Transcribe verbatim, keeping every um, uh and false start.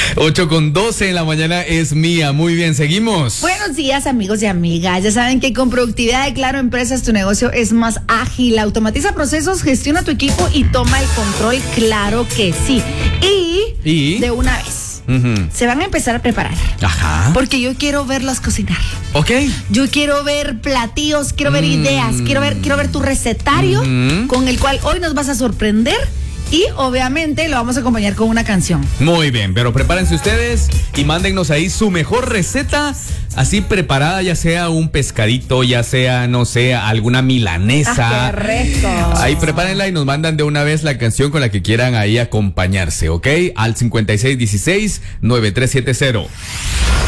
ocho con doce en la mañana es mía. Muy bien, seguimos. Buenos días, amigos y amigas. Ya saben que con productividad de Claro Empresas tu negocio es más ágil. Automatiza procesos, gestiona tu equipo y toma el control. Claro que sí. Y, ¿Y? de una vez Uh-huh. se van a empezar a preparar. Ajá. Porque yo quiero verlas cocinar. Ok. Yo quiero ver platillos, quiero ver Mm. ideas, quiero ver, quiero ver tu recetario Mm. con el cual hoy nos vas a sorprender. Y obviamente lo vamos a acompañar con una canción. Muy bien, pero prepárense ustedes y mándennos ahí su mejor receta, así preparada, ya sea un pescadito, ya sea, no sé, alguna milanesa. Ah, qué rico. Ahí prepárenla y nos mandan de una vez la canción con la que quieran ahí acompañarse, ¿ok? Al cincuenta y seis dieciséis noventa y tres setenta.